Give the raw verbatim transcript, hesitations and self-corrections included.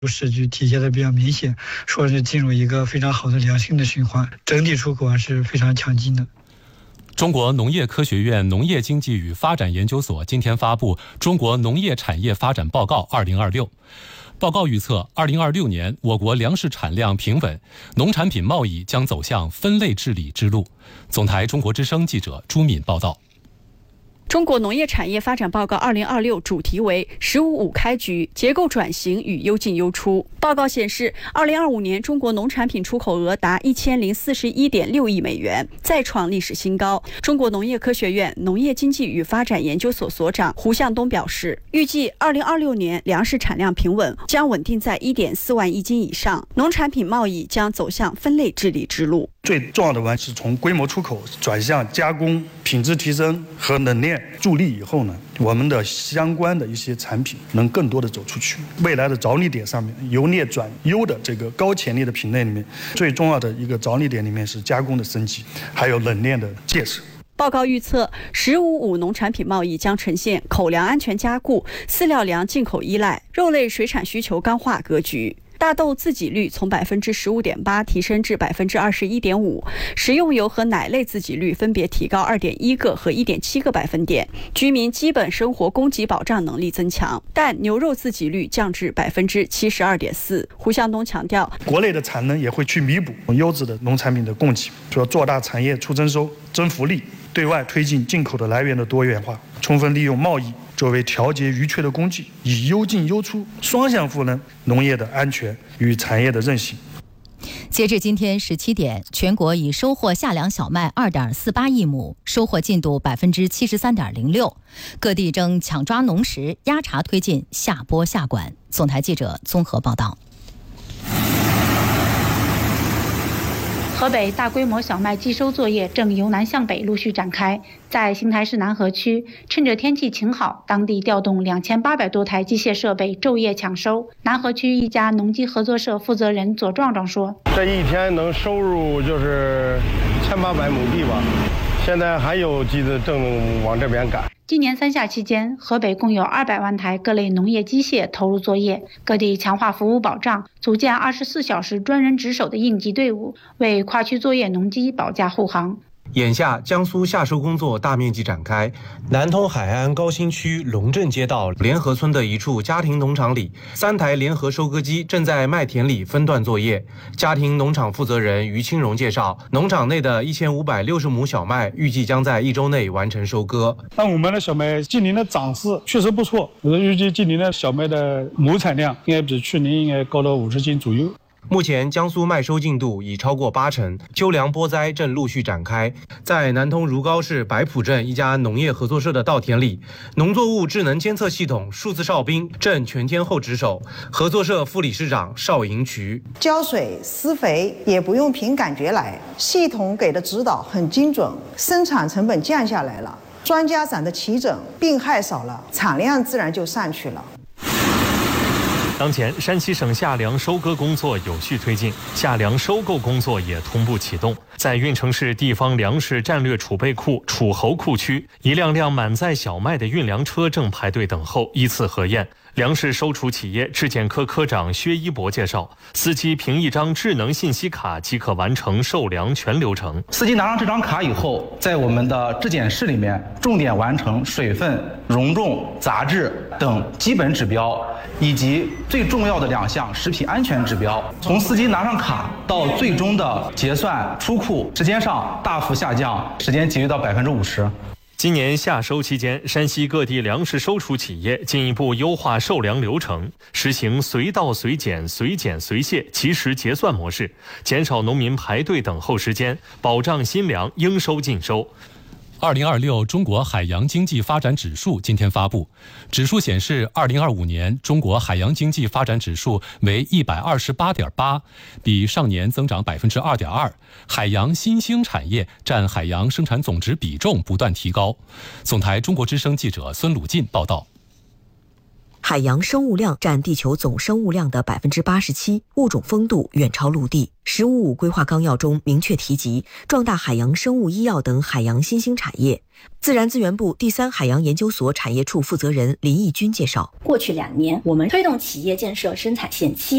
数据体现的比较明显，说是进入一个非常好的良性的循环，整体出口啊是非常强劲的。 中国农业科学院农业经济与发展研究所今天发布《中国农业产业发展报告二零二六》。报告预测，二零二六年我国粮食产量平稳，农产品贸易将走向分类治理之路。总台中国之声记者朱敏报道。 中国农业产业发展报告二零二六主题为“十五五开局，结构转型与优进优出”。报告显示，二零二五年中国农产品出口额达一千零四十一点六亿美元，再创历史新高。中国农业科学院农业经济与发展研究所所长胡向东表示，预计二零二六年粮食产量平稳，将稳定在一点四万亿斤以上，农产品贸易将走向分类治理之路。 最重要的完是从规模出口转向加工、品质提升和冷链助力以后呢，我们的相关的一些产品能更多的走出去。未来的着力点上面，由劣转优的这个高潜力的品类里面，最重要的一个着力点里面是加工的升级，还有冷链的建设。 报告预测，十五五农产品贸易将呈现口粮安全加固、饲料粮进口依赖、肉类水产需求刚化格局。大豆自给率从百分之十五点八提升至百分之二十一点五，食用油和奶类自给率分别提高二点一个和一点七个百分点，居民基本生活供给保障能力增强，但牛肉自给率降至百分之七十二点四。胡向东强调， 国内的产能也会去弥补优质的农产品的供给，说做大产业出增收、增福利，对外推进进口的来源的多元化，充分利用贸易作为调节余缺的工具，以优进优出双向赋能农业的安全与产业的韧性。 截至今天十七点，全国已收获夏粮小麦二点四八亿亩，收获进度百分之七十三点零六。各地正抢抓农时，压茬推进下播下管。总台记者综合报道。 河北大规模小麦寄收作业正由南向北陆续展开。在邢台市南河区，趁着天气晴好，当地调动两千八百多台机械设备昼夜抢收。南河区一家农机合作社负责人左壮壮说：“ 这一天能收入就是千八百亩地吧，现在还有机子正往这边赶。” 今年三夏期间，河北共有二百万台各类农业机械投入作业，各地强化服务保障，组建二十四小时专人值守的应急队伍，为跨区作业农机保驾护航。 眼下，江苏夏收工作大面积展开。南通海岸高新区龙镇街道联合村的一处家庭农场里，三台联合收割机正在麦田里分段作业。家庭农场负责人于清荣介绍，农场内的一千五百六十亩小麦预计将在一周内完成收割。 那我们的小麦今年的长势确实不错，我预计今年的小麦的亩产量应该比去年应该高到五十斤左右。 目前江苏麦收进度已超过八成，秋粮播栽正陆续展开。在南通如皋市白浦镇一家农业合作社的稻田里，农作物智能监测系统数字哨兵正全天候值守。合作社副理事长邵银渠： 浇水施肥也不用凭感觉来，系统给的指导很精准，生产成本降下来了，专家长得齐整，病害少了，产量自然就上去了。 当前，山西省夏粮收割工作有序推进，夏粮收购工作也同步启动。在运城市地方粮食战略储备库楚侯库区，一辆辆满载小麦的运粮车正排队等候依次核验。粮食收储企业质检科科长薛一博介绍，司机凭一张智能信息卡即可完成售粮全流程。 司机拿上这张卡以后，在我们的质检室里面重点完成水分、容重、杂质等基本指标，以及最重要的两项食品安全指标。从司机拿上卡到最终的结算出库，时间上大幅下降，时间节约到百分之五十。 今年夏收期间，山西各地粮食收储企业进一步优化售粮流程，实行随到随检、随检随卸及时结算模式，减少农民排队等候时间，保障新粮应收尽收。 二零二六中国海洋经济发展指数今天发布，指数显示，二零二五年中国海洋经济发展指数为一百二十八点八，比上年增长百分之二点二。海洋新兴产业占海洋生产总值比重不断提高。总台中国之声记者孙鲁进报道。 海洋生物量占地球总生物量的百分之八十七，物种丰度远超陆地。十五五规划纲要中明确提及壮大海洋生物医药等海洋新兴产业。自然资源部第三海洋研究所产业处负责人林义军介绍， 过去两年，我们推动企业建设生产线期